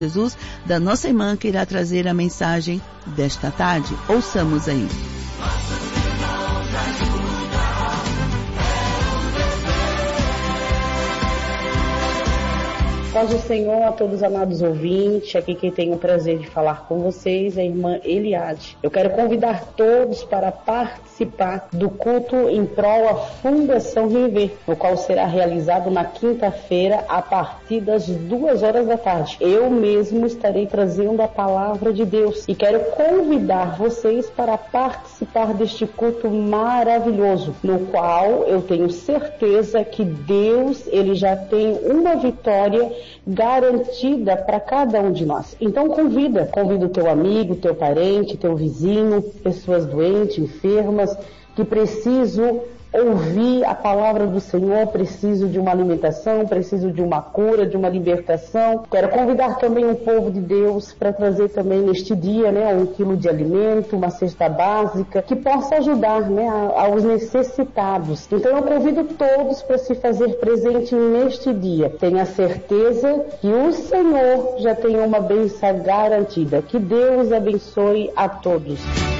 Jesus, da nossa irmã que irá trazer a mensagem desta tarde. Ouçamos aí. Paz do Senhor a todos os amados ouvintes, aqui quem tem o prazer de falar com vocês é a irmã Eliade. Eu quero convidar todos para participar do culto em prol à Fundação Viver, no qual será realizado na quinta-feira a partir das 2h da tarde. Eu mesmo estarei trazendo a palavra de Deus e quero convidar vocês para participar deste culto maravilhoso, no qual eu tenho certeza que Deus, ele já tem uma vitória garantida para cada um de nós. Então convida o teu amigo, teu parente, teu vizinho, pessoas doentes, enfermas, que precisam ouvir a palavra do Senhor, preciso de uma alimentação, preciso de uma cura, de uma libertação. Quero convidar também o povo de Deus para trazer também neste dia, 1 quilo de alimento, uma cesta básica, que possa ajudar, aos necessitados. Então eu convido todos para se fazer presente neste dia. Tenha certeza que o Senhor já tem uma bênção garantida. Que Deus abençoe a todos.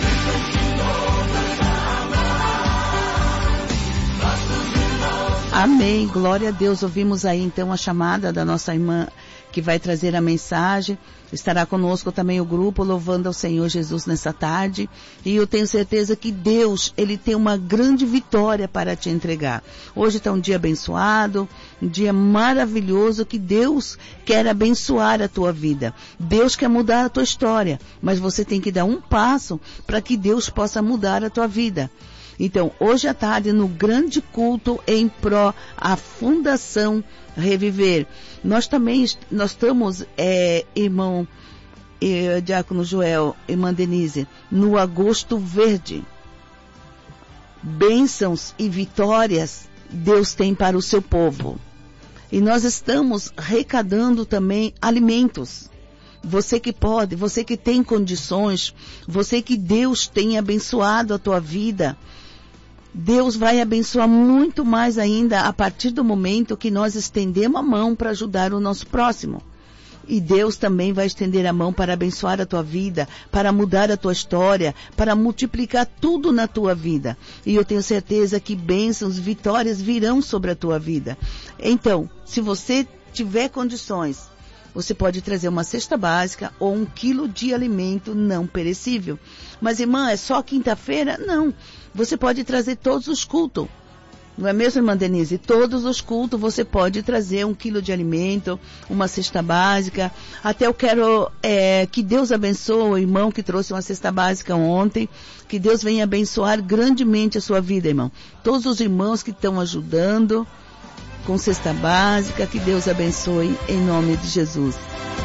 Amém, glória a Deus. Ouvimos aí então a chamada da nossa irmã que vai trazer a mensagem. Estará conosco também o grupo louvando ao Senhor Jesus nessa tarde. E eu tenho certeza que Deus, ele tem uma grande vitória para te entregar. Hoje está um dia abençoado, um dia maravilhoso, que Deus quer abençoar a tua vida. Deus quer mudar a tua história, mas você tem que dar um passo para que Deus possa mudar a tua vida. Então, hoje à tarde, no grande culto em pró à Fundação Reviver, nós estamos, irmão Diácono Joel, irmã Denise, no Agosto Verde. Bênçãos e vitórias Deus tem para o seu povo. E nós estamos arrecadando também alimentos. Você que pode, você que tem condições, você que Deus tem abençoado a tua vida, Deus vai abençoar muito mais ainda a partir do momento que nós estendemos a mão para ajudar o nosso próximo. E Deus também vai estender a mão para abençoar a tua vida, para mudar a tua história, para multiplicar tudo na tua vida. E eu tenho certeza que bênçãos, vitórias virão sobre a tua vida. Então, se você tiver condições, você pode trazer uma cesta básica ou 1 quilo de alimento não perecível. Mas, irmã, é só quinta-feira? Não. Você pode trazer todos os cultos. Não é mesmo, irmã Denise? Todos os cultos você pode trazer 1 quilo de alimento, uma cesta básica. Até eu quero que Deus abençoe o irmão que trouxe uma cesta básica ontem. Que Deus venha abençoar grandemente a sua vida, irmão. Todos os irmãos que estão ajudando com cesta básica, que Deus abençoe em nome de Jesus.